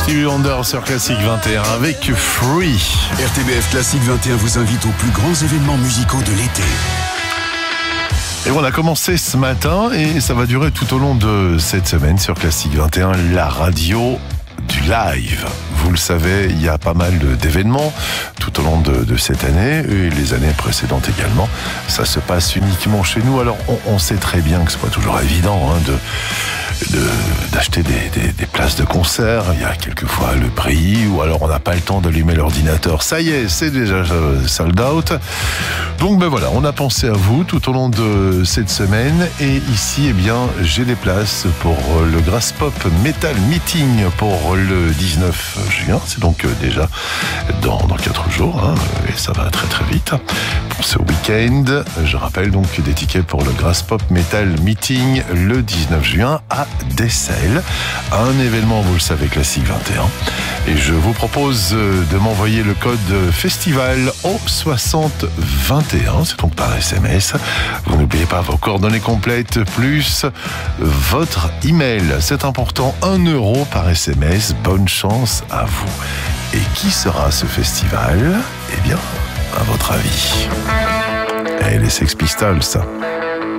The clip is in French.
Stevie Wonder sur Classique 21 avec Free. RTBF Classique 21 vous invite aux plus grands événements musicaux de l'été. Et on a commencé ce matin et ça va durer tout au long de cette semaine sur Classique 21, la radio du live. Vous le savez, il y a pas mal d'événements tout au long de cette année et les années précédentes également. Ça se passe uniquement chez nous. Alors on sait très bien que c'est pas toujours évident d'acheter des places de concert. Il y a quelquefois le prix ou alors on n'a pas le temps d'allumer l'ordinateur. Ça y est, c'est déjà sold out. Donc ben voilà, on a pensé à vous tout au long de cette semaine et ici, eh bien, j'ai des places pour le Graspop Metal Meeting pour le 19 juin. C'est donc déjà dans 4 jours, hein, et ça va très très vite. Pour ce week-end, je rappelle donc des tickets pour le Graspop Metal Meeting le 19 juin à Dessel. Un événement, vous le savez, Classique 21. Et je vous propose de m'envoyer le code festival au 6021. C'est donc par SMS. Vous n'oubliez pas vos coordonnées complètes plus votre email. C'est important, 1 € par SMS. Bonne chance à vous. Et qui sera ce festival ? Eh bien, à votre avis. Et les Sex Pistols, ça.